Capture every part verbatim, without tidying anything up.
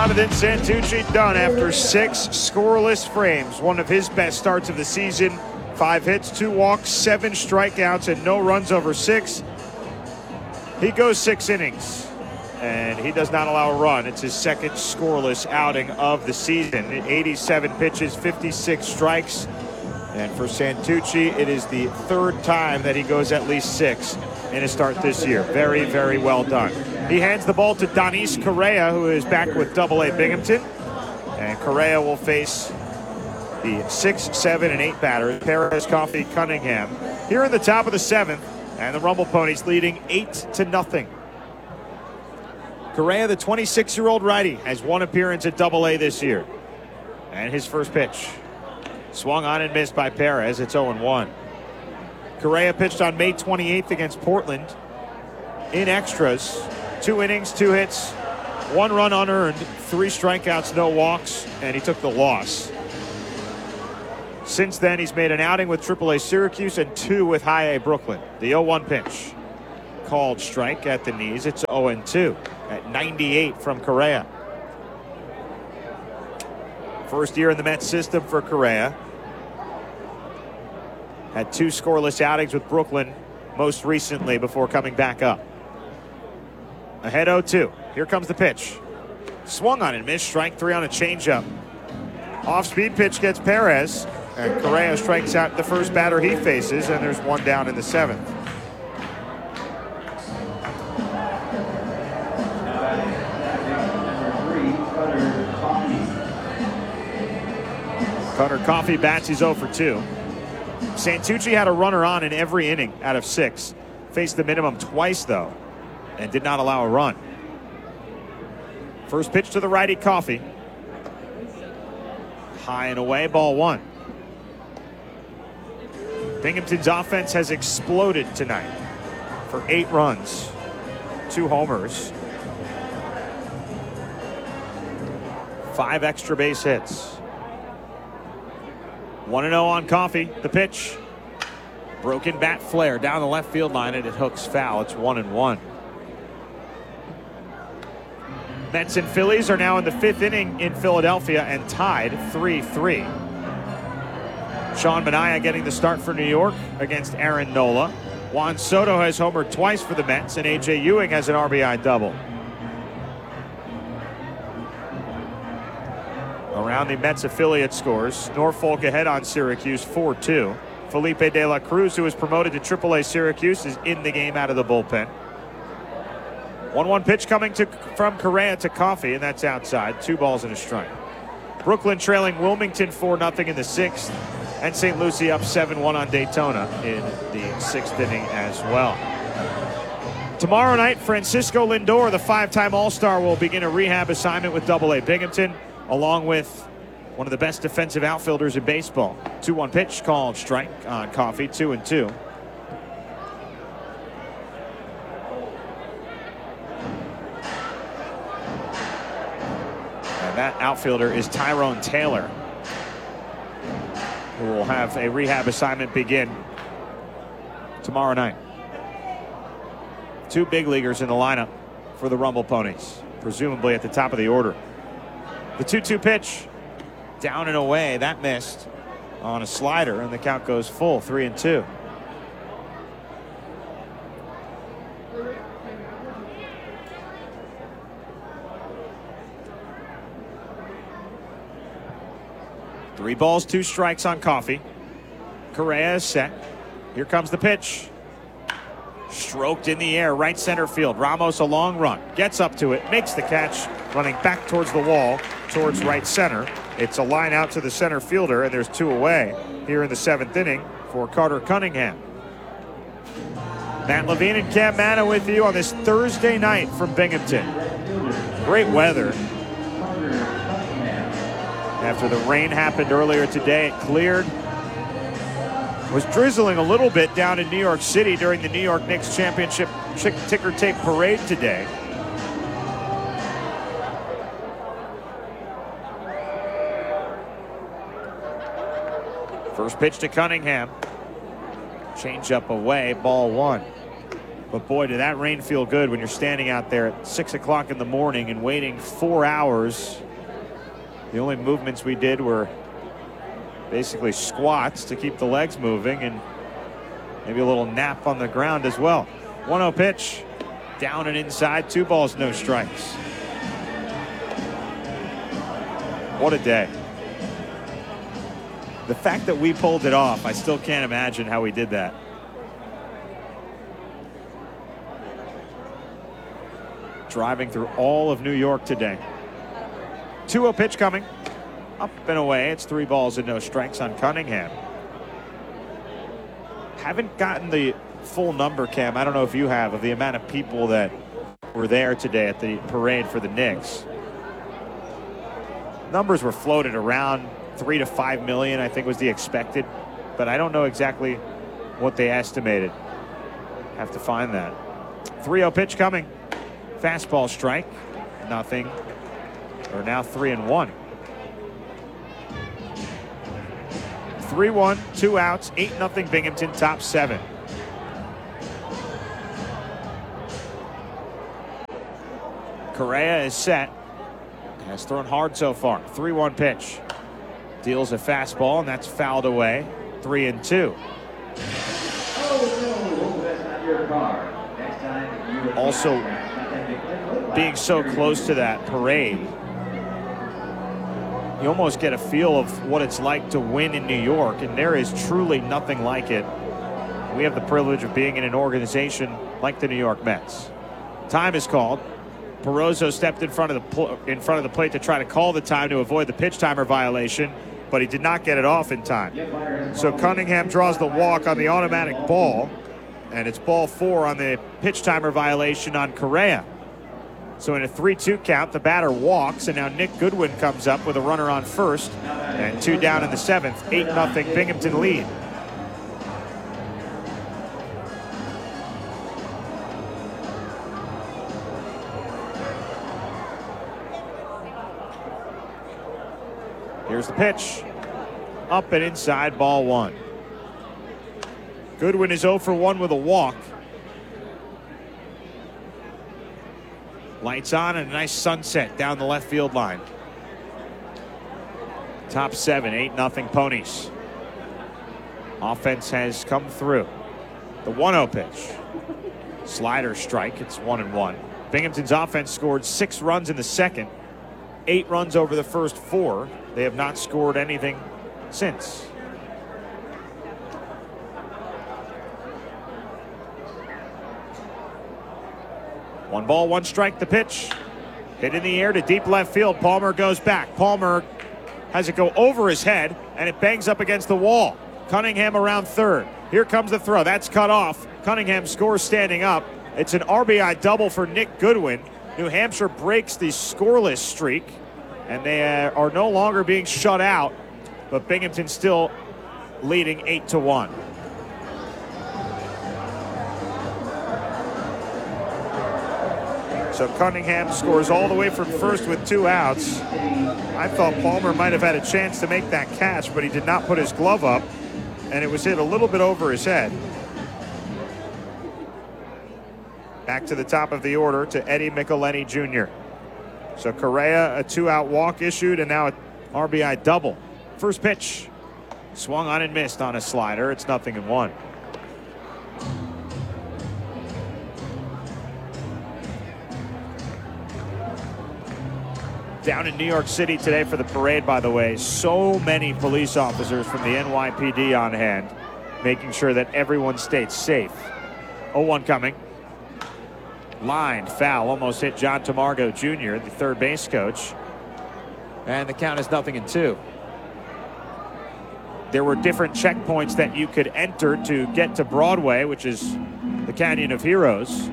Jonathan Santucci done after six scoreless frames. One of his best starts of the season. Five hits, two walks, seven strikeouts, and no runs over six. He goes six innings, and he does not allow a run. It's his second scoreless outing of the season. eighty-seven pitches, fifty-six strikes. And for Santucci, it is the third time that he goes at least six in a start this year. Very, very well done. He hands the ball to Donis Correa, who is back with double A Binghamton. And Correa will face the six, seven, and eight batters, Perez, Coffey, Cunningham, here in the top of the seventh, and the Rumble Ponies leading eight to nothing. Correa, the twenty-six-year-old righty, has one appearance at double A this year. And his first pitch. Swung on and missed by Perez. It's oh one. Correa pitched on May twenty-eighth against Portland in extras. Two innings, two hits, one run unearned, three strikeouts, no walks, and he took the loss. Since then, he's made an outing with triple A Syracuse and two with high A Brooklyn. The oh one pitch. Called strike at the knees. It's oh two at ninety-eight from Correa. First year in the Mets system for Correa. Had two scoreless outings with Brooklyn most recently before coming back up. Ahead oh two. Here comes the pitch. Swung on and missed. Strike three on a changeup. Off-speed pitch gets Perez. And Correa strikes out the first batter he faces, and there's one down in the seventh. Cutter Coffey bats. He's oh for two. Santucci had a runner on in every inning out of six. Faced the minimum twice, though, and did not allow a run. First pitch to the righty, Coffey. High and away, ball one. Binghamton's offense has exploded tonight for eight runs, two homers, five extra base hits. one and oh on Coffey. The pitch. Broken bat flare down the left field line, and it hooks foul. It's one and one. Mets and Phillies are now in the fifth inning in Philadelphia and tied three three. Sean Manaea getting the start for New York against Aaron Nola. Juan Soto has homered twice for the Mets, and A J Ewing has an R B I double. Around the Mets affiliate scores, Norfolk ahead on Syracuse four two. Felipe De La Cruz, who was promoted to triple A Syracuse, is in the game out of the bullpen. one one pitch coming to, from Correa to Coffey, and that's outside. Two balls and a strike. Brooklyn trailing Wilmington four nothing in the sixth. And Saint Lucie up seven one on Daytona in the sixth inning as well. Tomorrow night, Francisco Lindor, the five-time All-Star, will begin a rehab assignment with double A Binghamton, along with one of the best defensive outfielders in baseball. two one pitch called strike on Coffey, two and two. And that outfielder is Tyrone Taylor, who will have a rehab assignment begin tomorrow night. Two big leaguers in the lineup for the Rumble Ponies, presumably at the top of the order. The two two pitch, down and away. That missed on a slider, and the count goes full, three and two. Three balls, two strikes on Coffey. Correa is set. Here comes the pitch. Stroked in the air, right center field. Ramos a long run. Gets up to it, makes the catch, running back towards the wall, towards right center. It's a line out to the center fielder, and there's two away here in the seventh inning for Carter Cunningham. Matt Levine and Cam Manna with you on this Thursday night from Binghamton. Great weather. After the rain happened earlier today, it cleared. It was drizzling a little bit down in New York City during the New York Knicks championship ticker tape parade today. First pitch to Cunningham. Change up away, ball one. But boy, did that rain feel good when you're standing out there at six o'clock in the morning and waiting four hours. The only movements we did were basically squats to keep the legs moving and maybe a little nap on the ground as well. one oh pitch, down and inside, two balls, no strikes. What a day. The fact that we pulled it off, I still can't imagine how we did that. Driving through all of New York today. two oh pitch coming. Up and away. It's three balls and no strikes on Cunningham. Haven't gotten the full number, Cam. I don't know if you have, of the amount of people that were there today at the parade for the Knicks. Numbers were floated around three to five million, I think was the expected, but I don't know exactly what they estimated. Have to find that. three oh pitch coming. Fastball strike, nothing. Or now three and one. three one, two outs, eight nothing Binghamton, top seven. Correa is set. Has thrown hard so far. three one pitch. Deals a fastball, and that's fouled away. three and two. Also, being so close to that parade, you almost get a feel of what it's like to win in New York, and there is truly nothing like it. We have the privilege of being in an organization like the New York Mets. Time is called. Porozo stepped in front of the in front of the plate to try to call the time to avoid the pitch timer violation, but he did not get it off in time. So Cunningham draws the walk on the automatic ball, and it's ball four on the pitch timer violation on Correa. So in a three two count, the batter walks, and now Nick Goodwin comes up with a runner on first, and two down in the seventh. eight nothing Binghamton lead. Here's the pitch. Up and inside, ball one. Goodwin is oh for one with a walk. Lights on and a nice sunset down the left field line. Top seven, eight nothing Ponies. Offense has come through. The one oh pitch. Slider strike, it's one and one. Binghamton's offense scored six runs in the second. Eight runs over the first four. They have not scored anything since. One ball, one strike, the pitch. Hit in the air to deep left field. Palmer goes back. Palmer has it go over his head, and it bangs up against the wall. Cunningham around third. Here comes the throw. That's cut off. Cunningham scores standing up. It's an R B I double for Nick Goodwin. New Hampshire breaks the scoreless streak, and they uh, are no longer being shut out, but Binghamton still leading eight to one. So Cunningham scores all the way from first with two outs. I thought Palmer might have had a chance to make that catch, but he did not put his glove up, and it was hit a little bit over his head. Back to the top of the order to Eddie Michelini Junior So Correa, a two-out walk issued, and now an R B I double. First pitch, swung on and missed on a slider. It's nothing in one. Down in New York City today for the parade, by the way, so many police officers from the N Y P D on hand, making sure that everyone stayed safe. oh one coming. Line foul, almost hit John Tamargo Junior, the third base coach. And the count is nothing in two. There were different checkpoints that you could enter to get to Broadway, which is the Canyon of Heroes.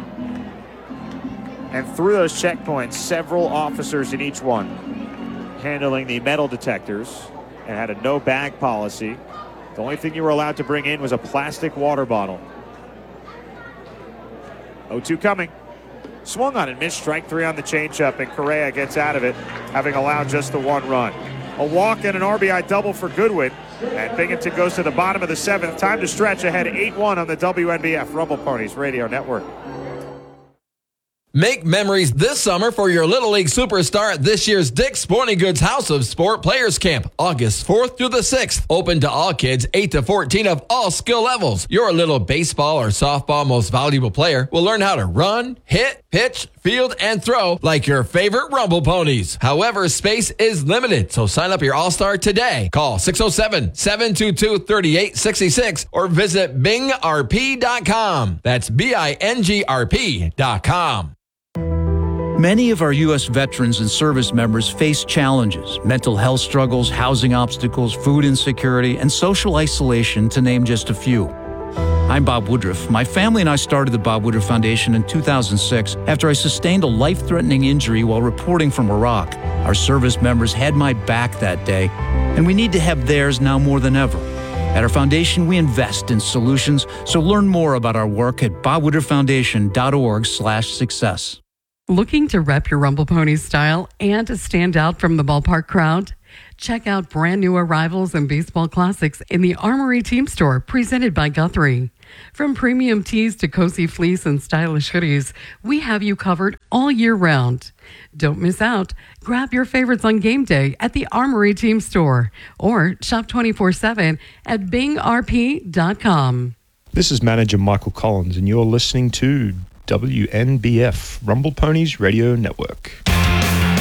And through those checkpoints, several officers in each one handling the metal detectors and had a no bag policy. The only thing you were allowed to bring in was a plastic water bottle. oh two coming. Swung on and missed, strike three on the changeup, and Correa gets out of it, having allowed just the one run. a walk, and an R B I double for Goodwin. And Binghamton goes to the bottom of the seventh. Time to stretch ahead eight one on the W N B F Rumble Ponies Radio Network. Make memories this summer for your Little League superstar at this year's Dick's Sporting Goods House of Sport Players Camp, August fourth through the sixth. Open to all kids eight to fourteen of all skill levels. Your little baseball or softball most valuable player will learn how to run, hit, pitch, field, and throw like your favorite Rumble Ponies. However, space is limited, so sign up your All-Star today. Call six oh seven, seven two two, three eight six six or visit bing r p dot com. That's B I N G R P dot com. Many of our U S veterans and service members face challenges, mental health struggles, housing obstacles, food insecurity, and social isolation, to name just a few. I'm Bob Woodruff. My family and I started the Bob Woodruff Foundation in two thousand six after I sustained a life-threatening injury while reporting from Iraq. Our service members had my back that day, and we need to have theirs now more than ever. At our foundation, we invest in solutions, so learn more about our work at bob woodruff foundation dot org slash success. Looking to rep your Rumble Pony style and to stand out from the ballpark crowd? Check out brand new arrivals and baseball classics in the Armory Team Store, presented by Guthrie. From premium tees to cozy fleece and stylish hoodies, we have you covered all year round. Don't miss out. Grab your favorites on game day at the Armory Team Store or shop twenty-four seven at bing r p dot com. This is manager Michael Collins, and you're listening to W N B F Rumble Ponies Radio Network.